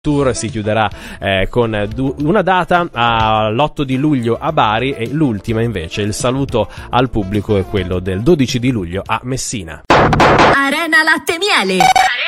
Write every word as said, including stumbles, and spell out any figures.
tour si chiuderà eh, con du- una data all'otto di luglio a Bari e l'ultima invece, il saluto al pubblico, è quello del dodici di luglio a Messina. Arena Latte Miele.